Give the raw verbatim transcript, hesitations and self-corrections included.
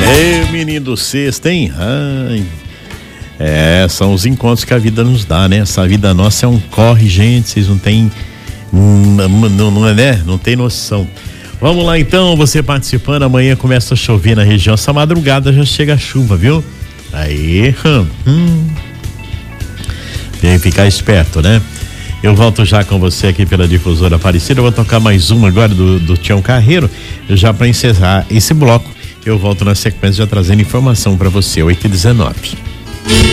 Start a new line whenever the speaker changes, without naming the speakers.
É, menino, sexta, hein? Ai. É, são os encontros que a vida nos dá, né? Essa vida nossa é um corre, gente, vocês não têm, não, não, não é, né? Não tem noção. Vamos lá então, você participando, amanhã começa a chover na região, essa madrugada já chega a chuva, viu? Aí, hum, tem que ficar esperto, né? Eu volto já com você aqui pela Difusora Aparecida, eu vou tocar mais uma agora do, do Tião Carreiro, já para encerrar esse bloco, eu volto na sequência já trazendo informação para você, oito e dezenove.